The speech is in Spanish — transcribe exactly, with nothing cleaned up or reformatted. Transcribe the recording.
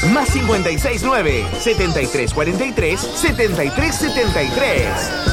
Más cincuenta y seis nueve, setenta y tres cuarenta y tres, setenta y tres setenta y tres.